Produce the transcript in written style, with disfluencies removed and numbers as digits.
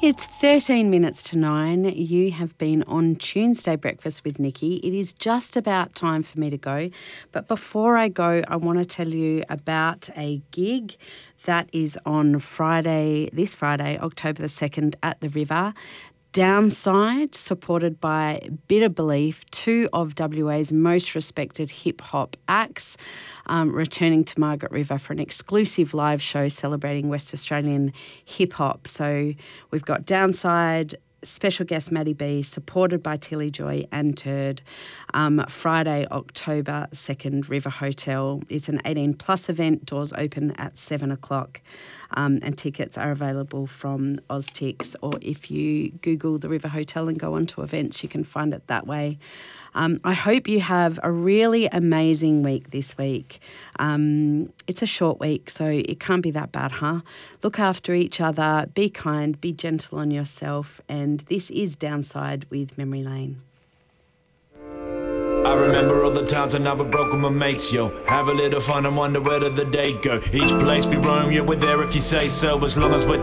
It's 13 minutes to 9. You have been on Tuesday Breakfast with Nikki. It is just about time for me to go. But before I go, I want to tell you about a gig that is on Friday, this Friday, October the 2nd at the River. Downside, supported by Bitter Belief, two of WA's most respected hip-hop acts, returning to Margaret River for an exclusive live show celebrating West Australian hip-hop. So we've got Downside, special guest Maddie B, supported by Tilly Joy and Turd. Friday, October 2nd, River Hotel. It's an 18-plus event, doors open at 7 o'clock. And tickets are available from Oztix, or if you Google the River Hotel and go onto events, you can find it that way. I hope you have a really amazing week this week. It's a short week, so it can't be that bad, huh? Look after each other, be kind, be gentle on yourself, and this is Downside with Memory Lane. I remember all the times when I would broke with my mates, yo. Have a little fun and wonder where did the day go. Each place we roam, yeah, we're there if you say so. As long as we're